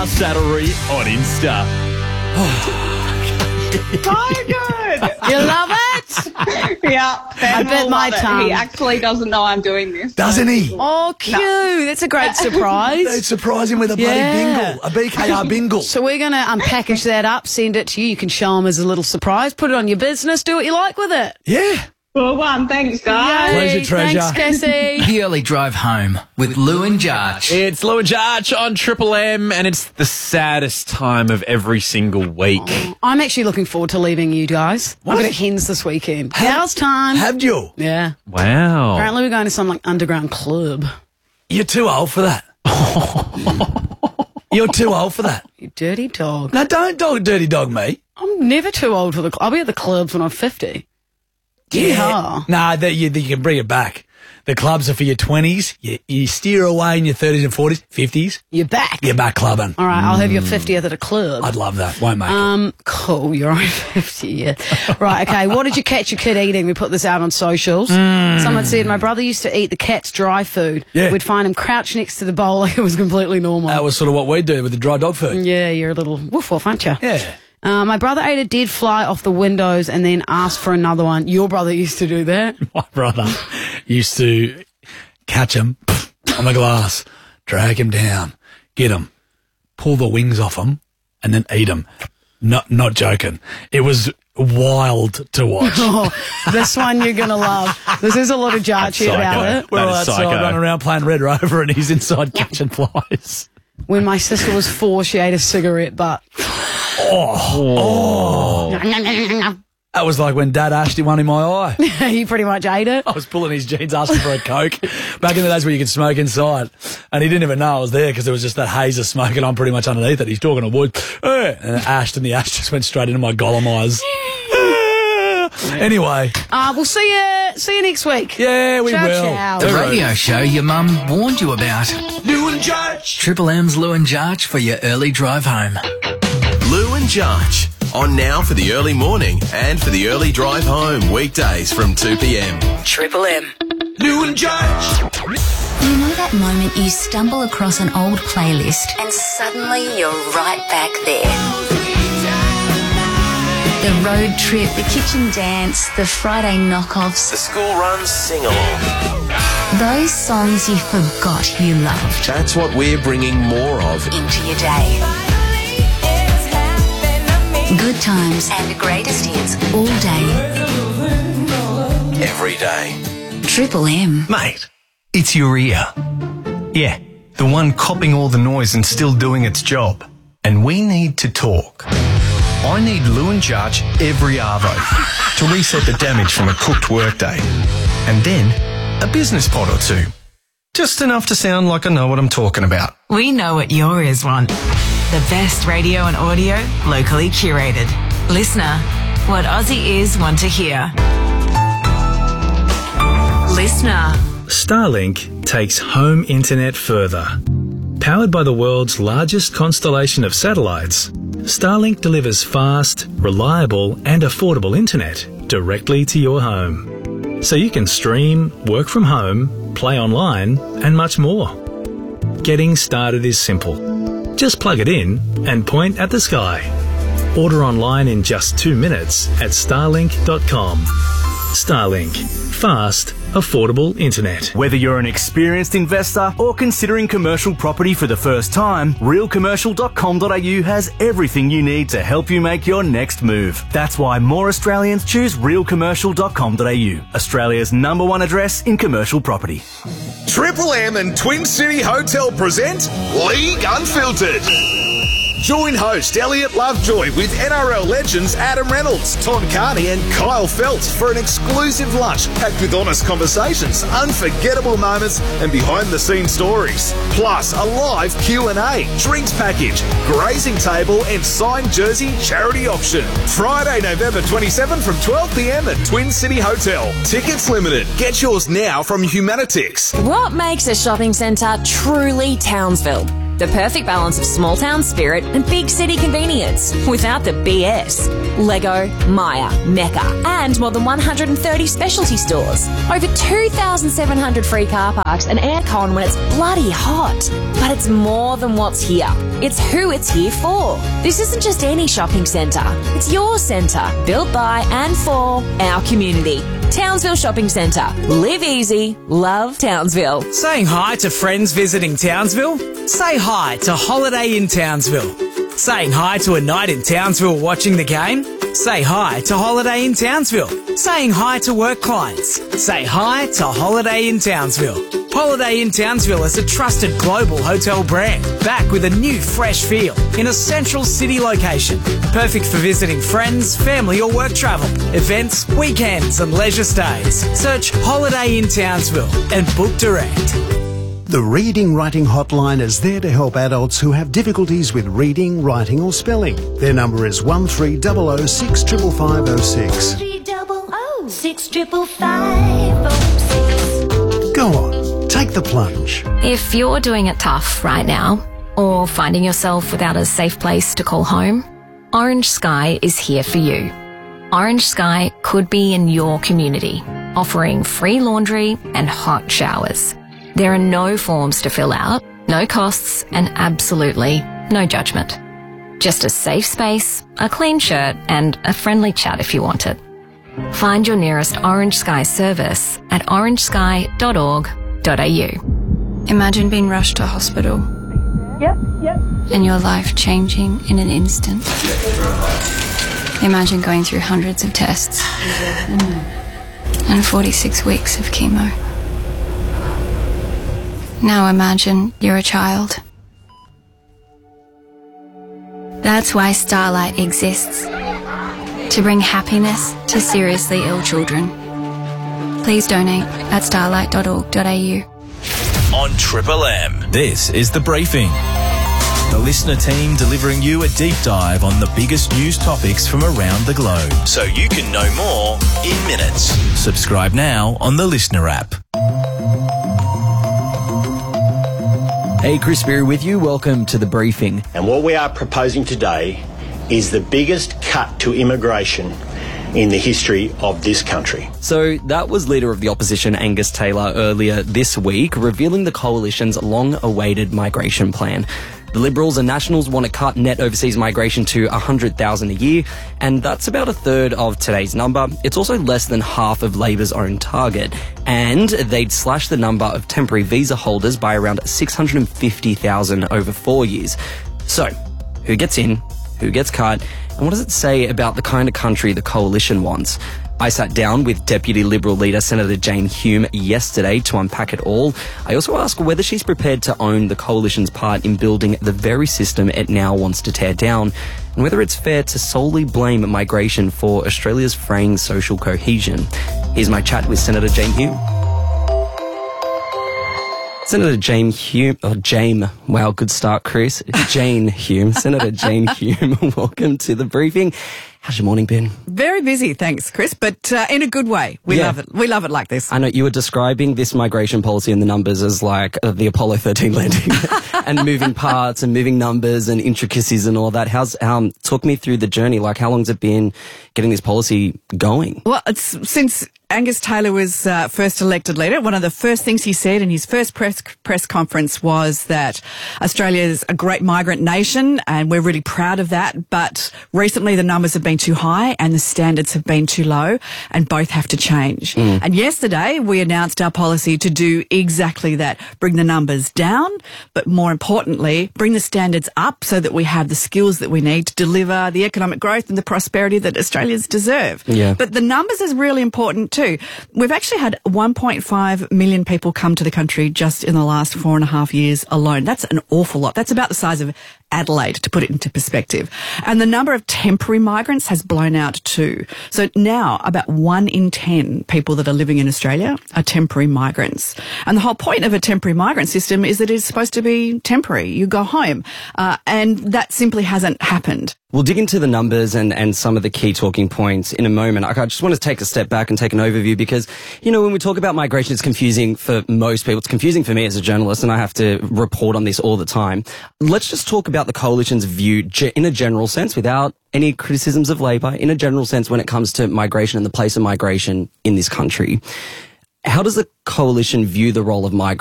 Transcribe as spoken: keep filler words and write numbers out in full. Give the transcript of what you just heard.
Car Saddlery on Insta. So good. You love it? Yeah. I bet my tongue. He actually doesn't know I'm doing this. Doesn't he? Oh, cute. No. That's a great surprise. They'd surprise him with a bloody Yeah. bingle, a B K R bingle. So we're going to unpackage that up, send it to you. You can show them as a little surprise. Put it on your business. Do what you like with it. Yeah. Well, one. Thanks, guys. Pleasure, treasure. Thanks, Cassie. The Early Drive Home with Lou and Jarch. It's Lou and Jarch on Triple M, and it's the saddest time of every single week. I'm actually looking forward to leaving you guys. What? I've got a hens this weekend. How's time? Have you? Yeah. Wow. Apparently we're going to some like underground club. You're too old for that. You're too old for that. You dirty dog. No, don't dog dirty dog me. I'm never too old for the club. I'll be at the clubs when I'm fifty. Yeah. Nah, that you, you can bring it back. The clubs are for your twenties. You, you steer away in your thirties and forties, fifties. You're back. You're back clubbing. All right, I'll have your fiftieth at a club. I'd love that. Won't make it. Um, cool. You're only fifty, yeah. Right, okay. What did you catch your kid eating? We put this out on socials. Someone said, my brother used to eat the cat's dry food. Yeah. We'd find him crouched next to the bowl like it was completely normal. That was sort of what we do with the dry dog food. Yeah, you're a little woof woof, aren't you? Yeah. Uh, my brother ate a dead fly off the windows and then asked for another one. Your brother used to do that? My brother used to catch him on the glass, drag him down, get him, pull the wings off him, and then eat him. Not, not joking. It was wild to watch. Oh, this one you're going to love. This is a lot of Jarch That's about psycho. it. We're That all is outside psycho. running around playing Red Rover and he's inside catching flies. When my sister was four, she ate a cigarette butt. That was like when Dad ashed one in my eye. He pretty much ate it. I was pulling his jeans asking for a Coke. Back in the days where you could smoke inside. And he didn't even know I was there because there was just that haze of smoke and I'm pretty much underneath it. He's talking to wood. Eh, and it ashed and the ash just went straight into my gollum eyes. Anyway. Uh, we'll see you, see you next week. Yeah, we Ciao, will. ciao. The radio show your mum warned you about. Lou and Jarch. Triple M's Lou and Jarch for your early drive home. Lou and Jarch, on now for the early morning and for the early drive home, weekdays from two p.m. Triple M. Lou and Jarch. You know that moment you stumble across an old playlist and suddenly you're right back there. The road trip, the kitchen dance, the Friday knockoffs. The school runs sing-along. Those songs you forgot you loved That's what we're bringing more of. into your day. Good times and the greatest hits all day. Every day. Triple M. Mate, it's your ear. Yeah, the one copping all the noise and still doing its job. And we need to talk. I need Lou and Jarch every arvo to reset the damage from a cooked workday. And then a business pod or two. Just enough to sound like I know what I'm talking about. We know what your ears want. The best radio and audio, locally curated. Listener, what Aussie ears want to hear. Listener. Starlink takes home internet further. Powered by the world's largest constellation of satellites, Starlink delivers fast, reliable and affordable internet directly to your home. So you can stream, work from home, play online and much more. Getting started is simple. Just plug it in and point at the sky. Order online in just two minutes at starlink dot com. Starlink. Fast, affordable internet. Whether you're an experienced investor or considering commercial property for the first time, real commercial dot com dot a u has everything you need to help you make your next move. That's why more Australians choose real commercial dot com dot a u, Australia's number one address in commercial property. Triple M and Twin City Hotel present League Unfiltered. Join host Elliot Lovejoy with N R L legends Adam Reynolds, Tom Carney and Kyle Phelps for an exclusive lunch packed with honest conversations, unforgettable moments and behind-the-scenes stories. Plus a live Q and A, drinks package, grazing table and signed jersey charity auction. Friday, November twenty-seventh from twelve p.m. at Twin City Hotel. Tickets limited. Get yours now from Humanitix. What makes a shopping centre truly Townsville? The perfect balance of small town spirit and big city convenience without the B S. Lego, Maya, Mecca, and more than one hundred thirty specialty stores. Over two thousand seven hundred free car parks and aircon when it's bloody hot. But it's more than what's here. It's who it's here for. This isn't just any shopping centre. It's your centre, built by and for our community. Townsville Shopping Centre. Live easy, love Townsville. Saying hi to friends visiting Townsville? Say hi to Holiday Inn Townsville. Saying hi to a night in Townsville watching the game? Say hi to Holiday Inn Townsville. Saying hi to work clients? Say hi to Holiday Inn Townsville. Holiday Inn Townsville is a trusted global hotel brand, back with a new fresh feel in a central city location. Perfect for visiting friends, family or work travel, events, weekends and leisure stays. Search Holiday Inn Townsville and book direct. The Reading Writing Hotline is there to help adults who have difficulties with reading, writing or spelling. Their number is one three zero zero six five five five zero six. three double oh six triple five oh six. Go on, take the plunge. If you're doing it tough right now, or finding yourself without a safe place to call home, Orange Sky is here for you. Orange Sky could be in your community, offering free laundry and hot showers. There are no forms to fill out, no costs, and absolutely no judgment. Just a safe space, a clean shirt, and a friendly chat if you want it. Find your nearest Orange Sky service at orange sky dot org dot a u. Imagine being rushed to hospital. Yep, yep. And your life changing in an instant. Imagine going through hundreds of tests and forty-six weeks of chemo. Now imagine you're a child. That's why Starlight exists. To bring happiness to seriously ill children. Please donate at starlight dot org dot a u. On Triple M, this is The Briefing. The listener team delivering you a deep dive on the biggest news topics from around the globe, so you can know more in minutes. Subscribe now on the Listener app. Hey, Chris Berry with you. Welcome to The Briefing. And what we are proposing today is the biggest cut to immigration in the history of this country. So that was Leader of the Opposition Angus Taylor earlier this week, revealing the Coalition's long-awaited migration plan. The Liberals and Nationals want to cut net overseas migration to one hundred thousand a year, and that's about a third of today's number. It's also less than half of Labor's own target, and they'd slash the number of temporary visa holders by around six hundred fifty thousand over four years. So, who gets in? Who gets cut? And what does it say about the kind of country the Coalition wants? I sat down with Deputy Liberal leader Senator Jane Hume yesterday to unpack it all. I also asked whether she's prepared to own the Coalition's part in building the very system it now wants to tear down, and whether it's fair to solely blame migration for Australia's fraying social cohesion. Here's my chat with Senator Jane Hume. Senator Jane Hume, oh, Jane, wow, good start, Chris. Jane Hume, Senator Jane Hume, welcome to The Briefing. How's your morning been? Very busy, thanks, Chris, but uh, in a good way. We Yeah. love it. We love it like this. I know you were describing this migration policy and the numbers as like uh, the Apollo thirteen landing and moving parts and moving numbers and intricacies and all that. How's, um, talk me through the journey. Like, how long's it been getting this policy going? Well, it's since Angus Taylor was uh, first elected leader, one of the first things he said in his first press press conference was that Australia is a great migrant nation and we're really proud of that. But recently the numbers have been too high and the standards have been too low, and both have to change. Mm. And yesterday we announced our policy to do exactly that, bring the numbers down, but more importantly, bring the standards up so that we have the skills that we need to deliver the economic growth and the prosperity that Australians deserve. Yeah. But the numbers is really important too. We've actually had one point five million people come to the country just in the last four and a half years alone. That's an awful lot. That's about the size of Adelaide, to put it into perspective. And the number of temporary migrants has blown out too. So now about one in ten people that are living in Australia are temporary migrants. And the whole point of a temporary migrant system is that it's supposed to be temporary. You go home. Uh, and that simply hasn't happened. We'll dig into the numbers and, and some of the key talking points in a moment. I just want to take a step back and take an overview because, you know, when we talk about migration, it's confusing for most people. It's confusing for me as a journalist, and I have to report on this all the time. Let's just talk about the Coalition's view in a general sense without any criticisms of Labor, in a general sense when it comes to migration and the place of migration in this country. How does the Coalition view the role of migration?